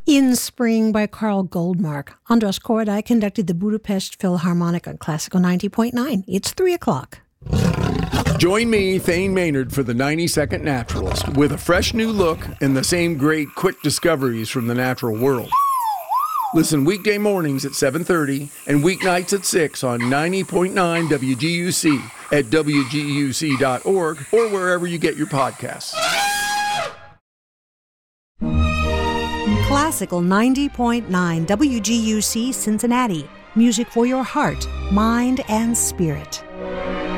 In Spring by Carl Goldmark. Andras Korodai conducted the Budapest Philharmonic on Classical 90.9. It's 3 o'clock. Join me, Thane Maynard, for the 90-Second Naturalist, with a fresh new look and the same great quick discoveries from the natural world. Listen weekday mornings at 7:30 and weeknights at 6 on 90.9 WGUC at WGUC.org or wherever you get your podcasts. Classical 90.9 WGUC Cincinnati. Music for your heart, mind, and spirit.